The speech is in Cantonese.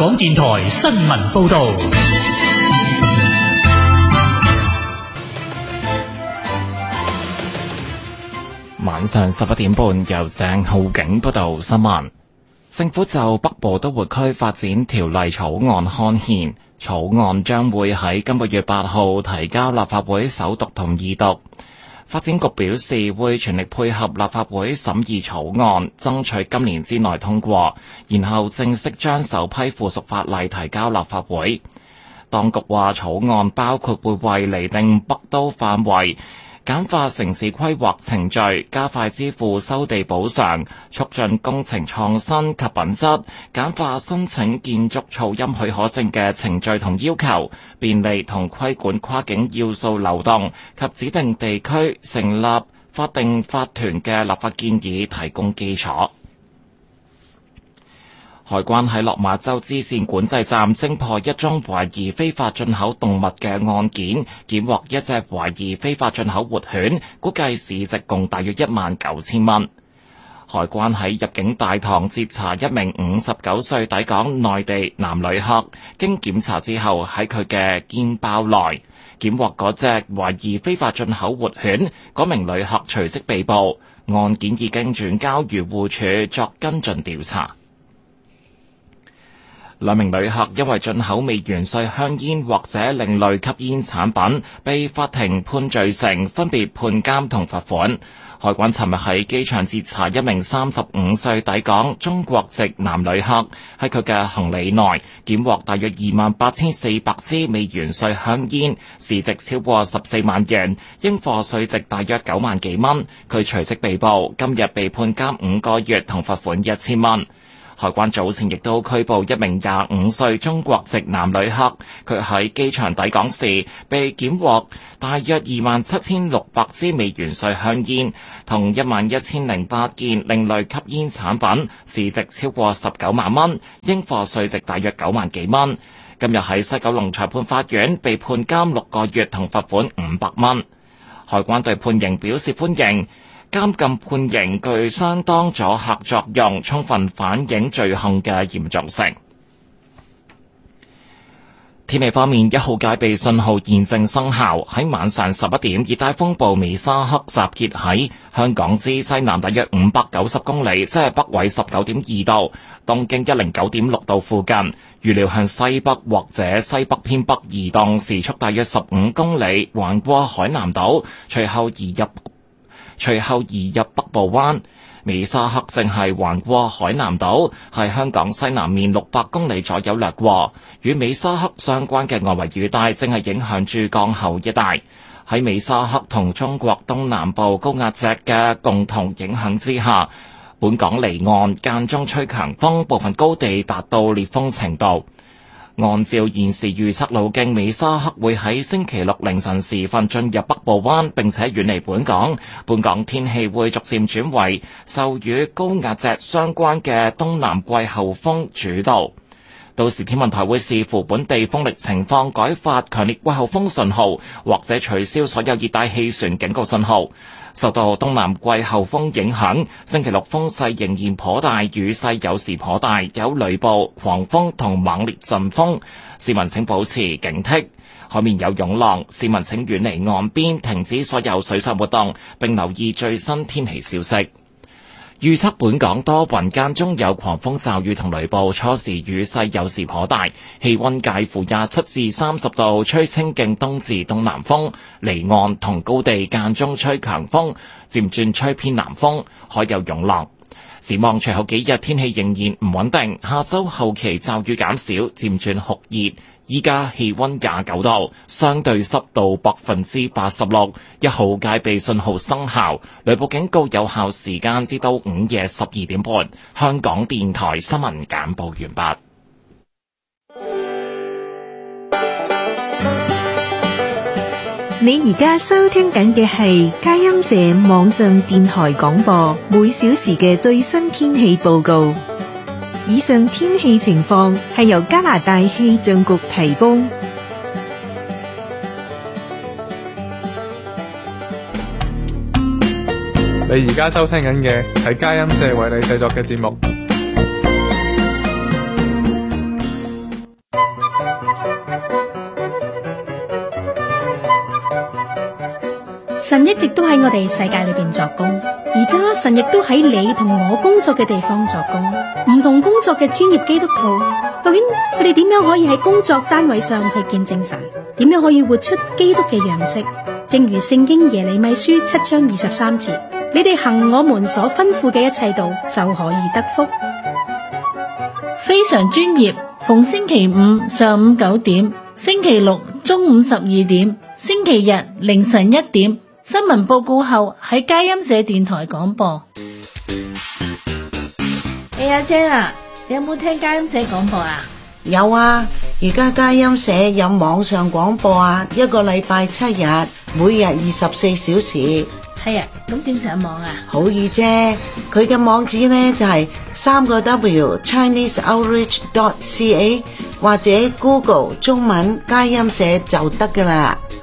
港電台新聞報道。 晚上11點半，由鄭浩景報道新聞。政府就北部都會區發展條例草案刊憲，草案將會喺今個月8號提交立法會首讀同二讀。發展局表示會全力配合立法會審議草案，爭取今年之內通過，然後正式將首批附屬法例提交立法會。當局話草案包括會為釐定北都範圍、簡化城市規劃程序、加快支付收地補償、促進工程創新及品質、簡化申請建築噪音許可證嘅程序同要求、便利同規管跨境要素流動及指定地區成立法定法團嘅立法建議提供基礎。海關喺落馬洲支線管制站偵破一宗懷疑非法進口動物嘅案件，檢獲一隻懷疑非法進口活犬，估計市值共大約19000蚊。海關喺入境大堂截查一名59歲抵港內地男旅客，經檢查之後喺佢嘅肩包內檢獲嗰隻懷疑非法進口活犬，嗰名旅客隨即被捕，案件已經轉交漁護署作跟進調查。兩名旅客因為進口未完稅香煙或者另類吸煙產品，被法庭判罪成，分別判監同罰款。海關尋日喺機場截查一名35歲抵港中國籍男旅客，喺佢嘅行李內檢獲大約28400支未完稅香煙，市值超過14萬元，應課稅值大約9萬幾蚊。佢隨即被捕，今日被判監5個月同罰款1000蚊。海關早前亦都拘捕一名25歲中國籍男旅客，佢喺機場抵港時被檢獲大約27600支未完稅香煙，同11008件另類吸煙產品，市值超過19萬蚊，應課稅值大約9萬幾蚊。今日喺西九龍裁判法院被判監6個月同罰款500蚊。海關對判刑表示歡迎。監禁判刑具相當阻嚇作用，充分反映罪行嘅嚴重性。天氣方面，1號戒備信號現正生效。喺晚上11點，熱帶風暴美沙克集結喺香港之西南大約590公里，即係北緯19.2度、東經109.6度附近。預料向西北或者西北偏北移動，時速大約15公里，橫過海南島，隨後移入北部灣。美沙克正係橫過海南島，喺香港西南面600公里左右掠過。與美沙克相關嘅外圍雨帶正係影響珠江口一帶。喺美沙克同中國東南部高壓脊嘅共同影響之下，本港離岸間中吹強風，部分高地達到烈風程度。按照現時預測路徑，美沙克會喺星期六凌晨時分進入北部灣，並且遠離本港。本港天氣會逐漸轉為受與高壓脊相關嘅東南季候風主導。到時天文台會視乎本地風力情況改發強烈季候風信號，或者取消所有熱帶氣旋警告信號。受到東南季候風影響，星期六風勢仍然頗大，雨勢有時頗大，有雷暴、狂風同猛烈陣風，市民請保持警惕。海面有湧浪，市民請遠離岸邊，停止所有水上活動，並留意最新天氣消息。預測本港多雲間中有狂風驟雨同雷暴，初時雨勢有時頗大，氣溫介乎27至30度，吹清勁東至東南風，離岸同高地間中吹強風，漸轉吹偏南風，海有湧浪。展望隨後幾日天氣仍然唔穩定，下周後期驟雨減少，漸轉酷熱。依家氣溫29度，相對濕度86%，一號戒備信號生效，雷暴警告有效時間至到午夜12點半。香港電台新聞簡報完畢。 你而家收聽緊嘅係佳音社網上電台廣播，每小時嘅最新天氣報告。以上天氣情況係由加拿大氣象局提供。 你而家收聽緊嘅係佳音社為你製作嘅節目。 神一直都喺我哋世界裏邊作工，而家神亦都喺你同我工作嘅地方作工。唔同工作嘅專業基督徒，究竟佢哋點樣可以喺工作單位上去見證神？點樣可以活出基督嘅樣式？正如聖經耶利米書7章23節，你哋行我們所吩咐嘅一切道，就可以得福。 非常專業，逢星期五上午9點，星期六中午12點，星期日凌晨1點，新聞報告後喺佳音社電台廣播。阿姐啊，你有冇聽佳音社廣播啊？ 有啊，而家佳音社有網上廣播啊，一個禮拜7日，每日24小時。 係啊，咁點上網啊？ 好易啫，佢嘅網址呢就係3個W ChineseOutreach.ca 或者 Google 中文佳音社就得㗎喇。